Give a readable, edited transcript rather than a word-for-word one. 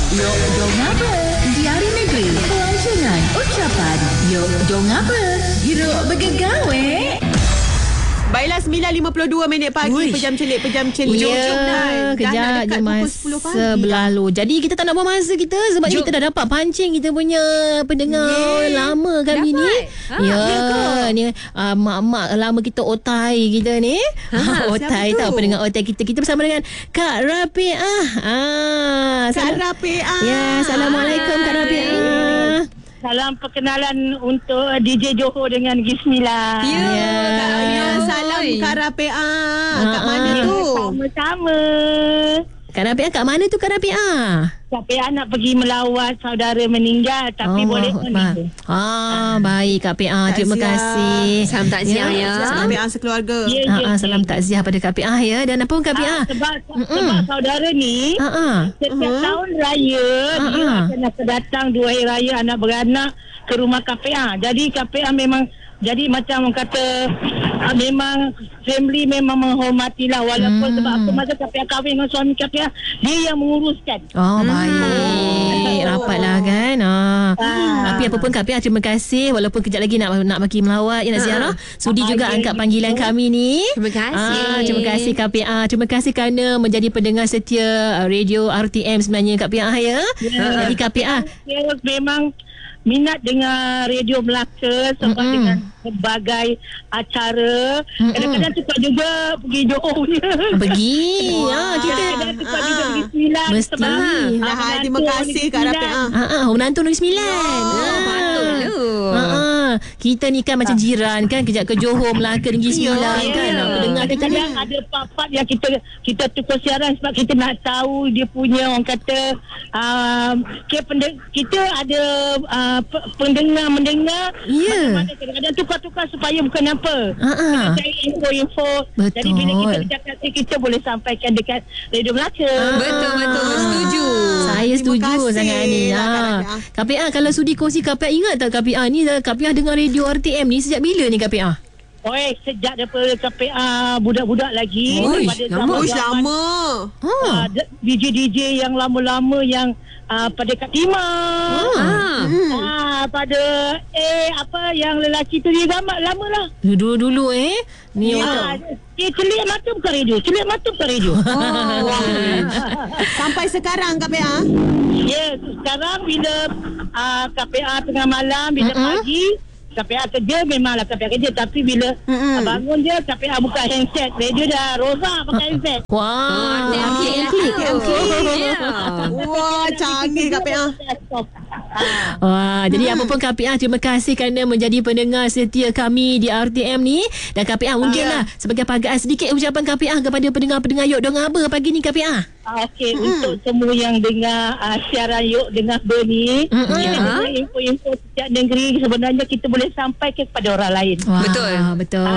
Yok dong apa? Diari negeri, pelajaran, ucapan. Yok dong apa? Hiruk bergegawe. Baiklah, 9.52 minit pagi. Uish. Pejam celik. Ujung-ujung dah. Dah nak Kejap dekat je pukul 10 masa pagi dah. berlalu. Jadi kita tak nak buang masa kita. Sebab kita dah dapat pancing kita punya pendengar lama kami ni. Ni mak-mak lama kita otai kita ni. Otai siapa tahu tu? pendengar otai kita. Kita bersama dengan Kak Rafiah. Kak Rafiah. Ya, Assalamualaikum Kak Rafiah. Salam perkenalan untuk DJ Johor dengan Gismila. Salam Kak Rafiah. Kat mana tu? Sama-sama. Kak Rafiah kat mana tu Kak Rafiah? Sampai anak pergi melawat saudara meninggal. Tapi boleh ni. Baik Kak Piah. Terima Takziah. kasih. Salam takziah ya. Kak Rafiah sekeluarga. Salam takziah pada Kak Piah ya. Dan apa Kak Piah? Sebab saudara ni setiap tahun raya dia akan datang 2 hari raya anak beranak ke rumah KPA. Jadi KPA memang jadi macam kata memang family memang menghormatilah walaupun sebab apa masa KPA kahwin dengan suami KPA dia yang menguruskan. Baik. Rapatlah kan. Tapi apa pun Kak Piah, terima kasih. Walaupun kejap lagi nak pergi melawat ya, nak ziarah. Sudi juga angkat panggilan kami ni. Terima kasih. Terima kasih Kak Piah. Terima kasih kerana menjadi pendengar setia radio RTM sebenarnya Kak Piah ya. Jadi Kak Piah, Saya memang minat dengan Radio Melaka sebab dengan berbagai acara. Kadang-kadang tukar juga pergi Johor punya. pergi. Kita Kadang-kadang tukar juga pergi Sembilan. Mesti. Terima kasih Kak Rafiah. menantu Negeri Sembilan. Patut tu. Kita ni kan macam jiran kan, kejap ke Johor, Melaka, Negeri Sembilan kan. Pendengar kita ni. Kadang-kadang ada part-part yang kita tukar siaran sebab kita nak tahu dia punya orang kata kita ada pendengar macam-macam. Kadang-kadang tukar-tukar supaya bukan apa. Kita cari info-info. Betul. Jadi bila kita cakap kita boleh sampaikan dekat Radio Melaka. Betul. Setuju. Saya setuju kasih sangat ni. lah, Kak Rafiah. Kak Piah, kalau sudi kongsi Kak Piah, ingat tak Kak Piah ni Kak Piah dengar radio RTM ni sejak bila ni Kak Piah? Sejak daripada KPA budak-budak lagi. Daripada Lama. DJ-DJ yang lama-lama yang pada Kak Timah. Pada apa yang lelaki tu dia lama lah. Dulu ni Celik mata bukan radio. Sampai sekarang Kak Rafiah. Ya, sekarang bila KPA tengah malam, bila pagi KPA kerja, memanglah KPA kerja. Tapi bila bangun je, KPA buka handset. Radio dah rosak pakai handset. Wah, klik. Wah, canggih Kak Rafiah. Wah, jadi apa pun Kak Piah, terima kasih kerana menjadi pendengar setia kami di RTM ni. Dan Kak Piah mungkinlah sebagai penghargaan sedikit ucapan Kak Piah kepada pendengar-pendengar Yok Dong Apa pagi ni Kak Piah. Okey, untuk semua yang dengar siaran Yok Dengar Ber ni, kita dengar info-info setiap negeri sebenarnya kita boleh sampaikan kepada orang lain. Wah, betul.